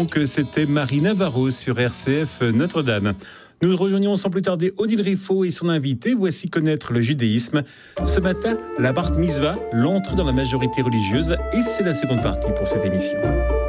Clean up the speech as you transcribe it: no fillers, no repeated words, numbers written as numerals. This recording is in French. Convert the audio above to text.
donc, c'était Marie Navarro sur RCF Notre-Dame. Nous rejoignons sans plus tarder Odile Riffaut et son invité. Voici connaître le judaïsme. Ce matin, la Bar Mitzvah, l'entrée dans la majorité religieuse, et c'est la seconde partie pour cette émission.